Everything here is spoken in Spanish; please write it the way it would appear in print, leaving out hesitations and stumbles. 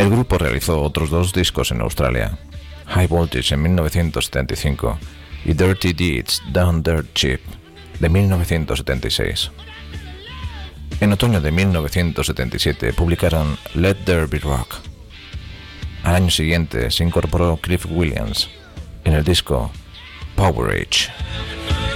El grupo realizó otros 2 discos en Australia, High Voltage en 1975 y Dirty Deeds Done Dirt Cheap de 1976. En otoño de 1977 publicaron Let There Be Rock. Al año siguiente se incorporó Cliff Williams en el disco Power Age.